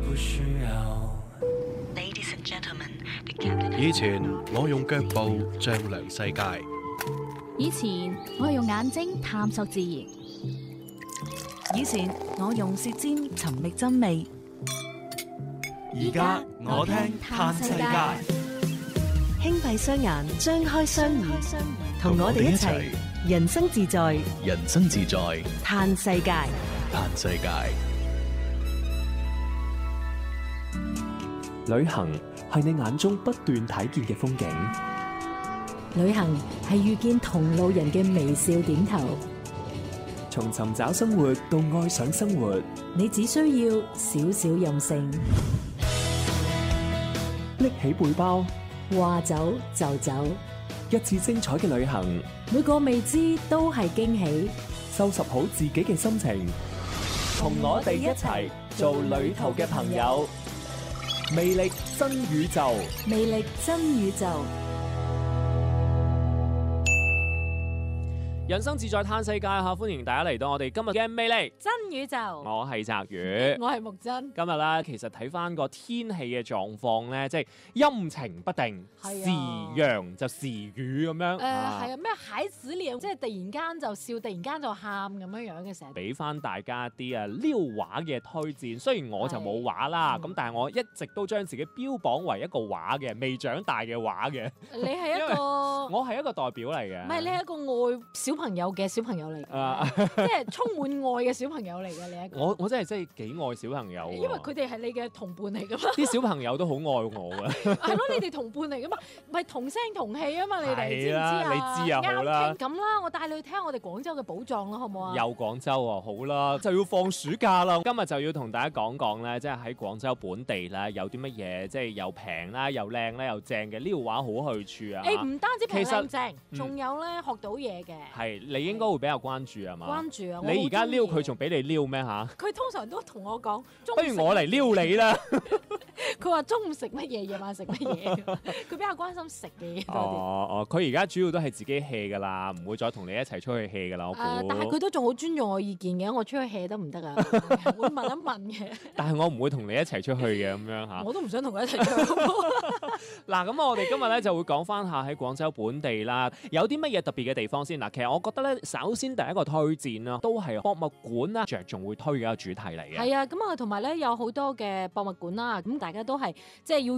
不需要。 以前我用腳步丈量世界， 以前我用眼睛探索自然， 以前我用舌尖尋覓真味， 而家我聽嘆世界。 輕閉雙眼，張開雙耳，同我哋一齊人生自在， 人生自在， 嘆世界。 嘆世界。 旅行係你眼中不斷睇見嘅風景， 旅行係遇見同路人嘅微笑點頭。 從尋找生活到愛上生活， 你只需要少少任性， 拎起背包， 話走就走， 一次精彩嘅旅行， 每個未知都係驚喜。 收拾好自己嘅心情，同我哋一齊做旅途嘅朋友。魅力新宇宙， 魅力新宇宙。 人生自在嘆世界吓，歡迎大家嚟到我哋今日嘅魅力新宇宙。 我係澤宇， 我係木真。 今日咧，其實睇翻個天氣嘅狀況咧，即係陰晴不定，時陽就時雨咁樣。 係啊，咩蟹子臉，即係突然間就笑，突然間就喊咁樣樣嘅成日。 俾翻大家一啲撩畫嘅推薦，雖然我就冇畫啦，咁但係我一直都將自己標榜為一個畫嘅，未長大嘅畫嘅。 你係一個， 我係一個代表嚟嘅。 唔係，你係一個愛小朋友嘅小朋友嚟嘅，即係充滿愛嘅小朋友嚟嘅。你一個， 我真係幾愛小朋友， 因為佢哋係你嘅同伴嚟噶嘛。 啲小朋友都好愛我㗎。 係咯，你哋同伴嚟噶嘛，唔係同聲同氣啊嘛，你哋知唔知啊？ 你知啊，好啦。 咁啦，我帶你去聽下我哋廣州嘅寶藏啦，好唔好啊？ 又廣州啊，好啦，就要放暑假啦。今日就要同大家講講咧，即係喺廣州本地咧有啲乜嘢，即係又平啦、又靚咧、又正嘅撩畫好去處啊！ 唔單止平靚正， 其實仲有咧學到嘢嘅。 係，你應該會比較關注係嘛？ 關注啊！ 你而家撩佢，仲俾你撩咩嚇？ 佢通常都同我講， 不如我嚟撩你啦。 佢話中午食乜嘢，夜晚食乜嘢，佢比較關心食嘅嘢多啲。 佢而家主要都係自己 hea 㗎啦，唔會再同你一齊出去 hea 㗎啦。我估。 但係佢都仲好尊重我意見嘅，我出去 hea 得唔得啊？會問一問嘅。 但係我唔會同你一齊出去嘅咁樣嚇。 我都唔想同佢一齊出去。 嗱，咁我哋今日咧就會講翻下喺廣州本地啦，有啲乜嘢特別嘅地方先。嗱，其實我覺得咧，首先第一個推薦啦，都係博物館啦，着重會推嘅一個主題嚟嘅。 係啊，咁啊，同埋咧有好多嘅博物館啦，咁大家都係即係要